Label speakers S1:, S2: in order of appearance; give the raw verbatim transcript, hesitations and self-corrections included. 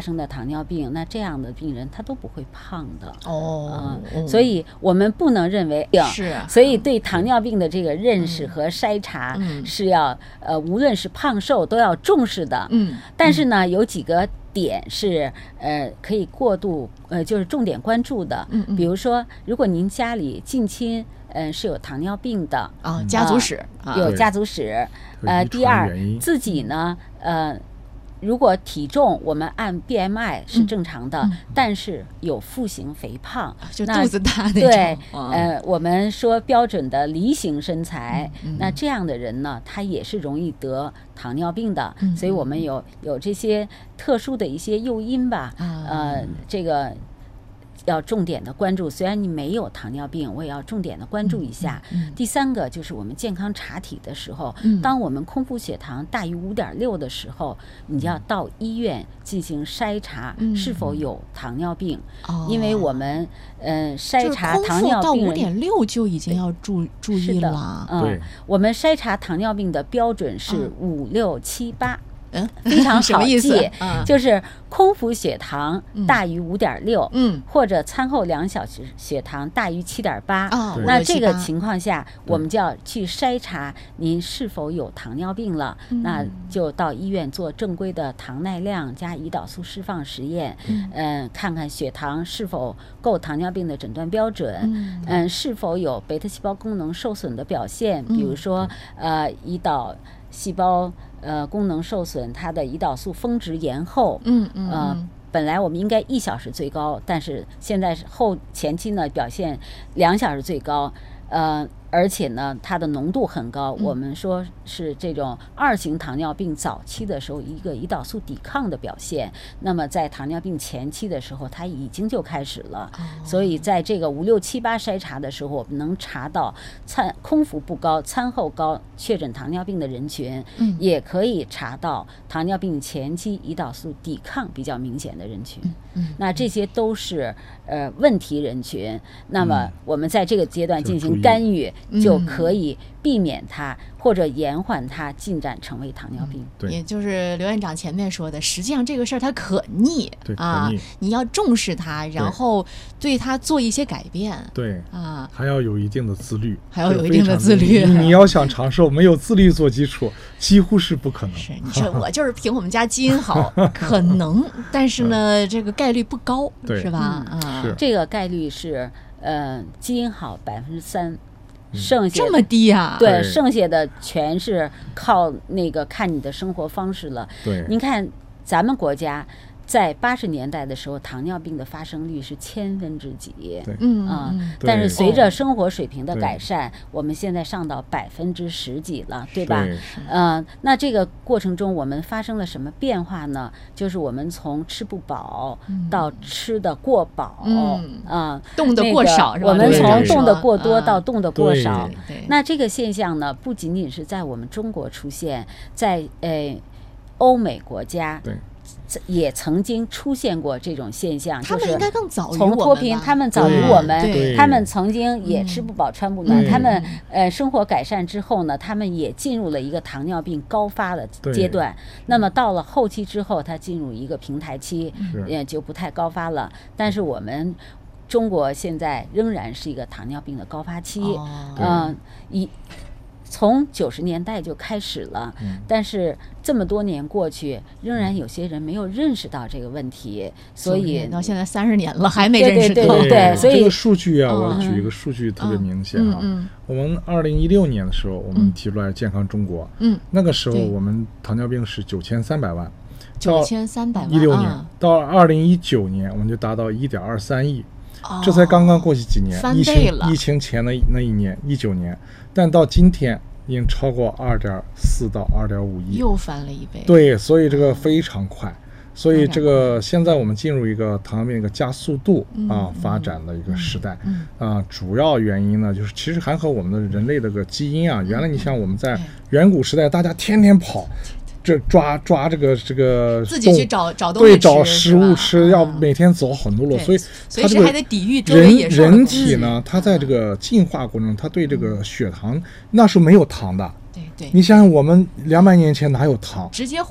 S1: 生的糖尿病，那这样的病人他都不会胖的
S2: 哦、
S1: 呃、所以我们不能认为
S2: 是、啊，
S1: 所以对糖尿病的这个认识和筛查是要、嗯、呃无论是胖瘦都要重视的。
S2: 嗯，
S1: 但是呢，有几个点是呃可以过度呃就是重点关注的。
S2: 嗯嗯，
S1: 比如说，如果您家里近亲嗯、呃、是有糖尿病的
S2: 啊、哦，家族史、
S1: 呃、有家族史。呃，第二，自己呢呃。如果体重我们按 B M I 是正常的，嗯、但是有腹型肥胖，
S2: 就肚子大那种，
S1: 对，哦、呃，我们说标准的梨形身材，
S2: 嗯、
S1: 那这样的人呢，他也是容易得糖尿病的。
S2: 嗯、
S1: 所以我们有有这些特殊的一些诱因吧，
S2: 嗯、
S1: 呃，这个。要重点的关注，虽然你没有糖尿病，我也要重点的关注一下。
S2: 嗯嗯、
S1: 第三个就是我们健康查体的时候，
S2: 嗯、
S1: 当我们空腹血糖大于 五点六 的时候，你要到医院进行筛查是否有糖尿病。
S2: 嗯、
S1: 因为我们呃筛查糖尿病人
S2: 到 五点六 就已经要注注意了。
S1: 嗯，我们筛查糖尿病的标准是五六七八。
S2: 嗯，
S1: 非常好记，
S2: 嗯、
S1: 就是空腹血糖大于 五点六，
S2: 嗯，
S1: 或者餐后两小时血糖大于 七点八，
S2: 哦，
S1: 那这个情况下我们就要去筛查您是否有糖尿病了，
S2: 嗯、
S1: 那就到医院做正规的糖耐量加胰岛素释放实验，
S2: 嗯、
S1: 呃，看看血糖是否够糖尿病的诊断标准，
S2: 嗯、
S1: 呃，是否有贝塔细胞功能受损的表现，比如说、嗯、呃胰岛细胞呃功能受损，它的胰岛素峰值延后，
S2: 嗯嗯
S1: 呃本来我们应该一小时最高，但是现在后前期呢表现两小时最高，呃而且呢它的浓度很高，
S2: 嗯、
S1: 我们说是这种二型糖尿病早期的时候一个胰岛素抵抗的表现，那么在糖尿病前期的时候它已经就开始了，
S2: 哦、
S1: 所以在这个五六七八筛查的时候，我们能查到餐空腹不高餐后高确诊糖尿病的人群，
S2: 嗯、
S1: 也可以查到糖尿病前期胰岛素抵抗比较明显的人群，
S2: 嗯嗯、
S1: 那这些都是呃问题人群，那么我们在这个阶段进行干预，
S2: 嗯、
S1: 就可以避免它或者延缓它进展成为糖尿病。
S2: 嗯、对，也就是刘院长前面说的，实际上这个事儿它可逆，
S3: 对
S2: 啊，
S3: 可逆，
S2: 你要重视它，然后对它做一些改变，
S3: 对
S2: 啊，
S3: 还要有一定的自律，
S2: 还要有一定的自律。
S3: 你要想长寿，没有自律做基础，几乎是不可能。
S2: 是，你说我就是凭我们家基因好，可能，但是呢，这个概率不高，是吧？
S1: 嗯、
S2: 啊，
S3: 是
S1: 这个概率是呃基因好百分之三。剩下
S2: 这么低啊？
S1: 对，对剩下的全是靠那个看你的生活方式了。
S3: 对，
S1: 您看咱们国家在八十年代的时候，糖尿病的发生率是千分之几，
S3: 对，
S2: 嗯
S1: 啊、
S2: 嗯，
S1: 但是随着生活水平的改善，我们现在上到百分之十几了，对吧？嗯、呃，那这个过程中我们发生了什么变化呢？就是我们从吃不饱到吃的过饱，
S2: 嗯
S1: 啊、呃，
S2: 动的过少、
S1: 那个、我们从动的过多到动的过少。
S2: 对，
S1: 那这个现象呢，不仅仅是在我们中国出现，在呃欧美国家。
S3: 对。
S1: 也曾经出现过这种现象，
S2: 他们应该更早于
S1: 从脱贫，他们早于我们，他们曾经也吃不饱穿不暖，他们呃生活改善之后呢，他们也进入了一个糖尿病高发的阶段。那么到了后期之后，它进入一个平台期，也就不太高发了。但是我们中国现在仍然是一个糖尿病的高发期，嗯、呃，一。从九十年代就开始了，
S3: 嗯、
S1: 但是这么多年过去，仍然有些人没有认识到这个问题，所以
S2: 到现在三十年了还没认识到。
S1: 对对对 对, 对，所以
S3: 这个数据啊，
S2: 哦、
S3: 我举一个数据特别明显啊。
S2: 嗯嗯嗯、
S3: 我们二零一六年的时候，我们提出来健康中国，
S2: 嗯，
S3: 那个时候我们糖尿病是九千三百万，
S2: 九千三百万，
S3: 一六年、
S2: 啊、
S3: 到二零一九年，我们就达到一点二三亿。
S2: 哦、
S3: 这才刚刚过去几年，
S2: 疫情
S3: 疫情前的那一年，一九年，但到今天已经超过二点四到二点五亿，
S2: 又翻了一倍。
S3: 对，所以这个非常快，所以这个现在我们进入一个糖尿病一个加速度啊、
S2: 嗯、
S3: 发展的一个时代，
S2: 嗯
S3: 啊、呃，主要原因呢，就是其实还和我们的人类这个基因啊，原来你像我们在远古时代，大家天天跑。这抓抓这个这个
S2: 自己去找找东
S3: 西
S2: 吃，
S3: 对，找食物吃，要每天走很多路，所以
S2: 随时还得抵御周围野兽的
S3: 人人体呢，它在这个进化过程中，它对这个血糖那时候没有糖的，
S2: 对对，
S3: 你想想我们两百年前哪有糖？
S2: 直接